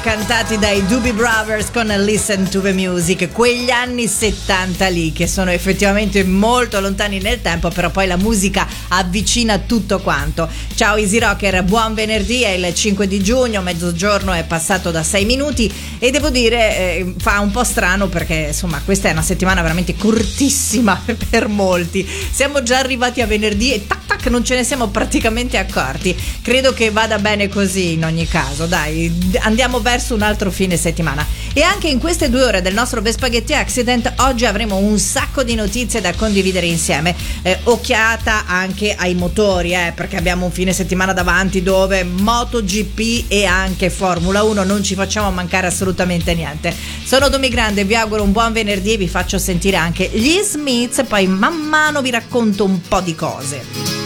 Cantati dai Doobie Brothers con Listen to the Music, quegli anni 70 lì che sono effettivamente molto lontani nel tempo, però poi la musica avvicina tutto quanto. Ciao Easy Rocker, buon venerdì, è il 5 di giugno, mezzogiorno è passato da 6 minuti e devo dire fa un po' strano perché insomma questa è una settimana veramente cortissima per molti. Siamo già arrivati a venerdì e tac tac non ce ne siamo praticamente accorti. Credo che vada bene così in ogni caso, dai, andiamo verso un altro fine settimana. E anche in queste 2 ore del nostro Vespaghetti Accident oggi avremo un sacco di notizie da condividere insieme. Occhiata anche ai motori, perché abbiamo un fine settimana davanti dove MotoGP e anche Formula 1 non ci facciamo mancare assolutamente niente. Sono Domi Grande, vi auguro un buon venerdì e vi faccio sentire anche gli Smiths, poi man mano vi racconto un po' di cose.